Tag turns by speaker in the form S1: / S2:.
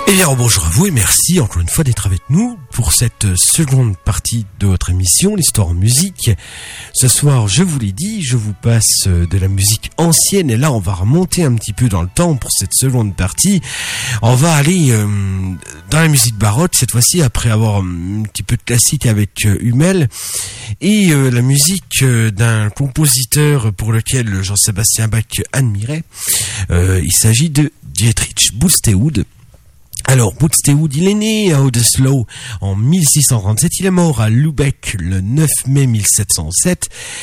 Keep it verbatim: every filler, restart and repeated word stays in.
S1: Eh bien, bonjour à vous et merci encore une fois d'être avec nous pour cette seconde partie de votre émission, l'histoire en musique. Ce soir, je vous l'ai dit, je vous passe de la musique ancienne et là, on va remonter un petit peu dans le temps pour cette seconde partie. On va aller euh, dans la musique baroque cette fois-ci après avoir un petit peu de classique avec euh, Hummel et euh, la musique euh, d'un compositeur pour lequel Jean-Sébastien Bach admirait. Euh, il s'agit de Dietrich Buxtehude. Alors, Buxtehude, il est né à Odesloe en mille six cent trente-sept, il est mort à Lübeck le neuf mai mille sept cent sept,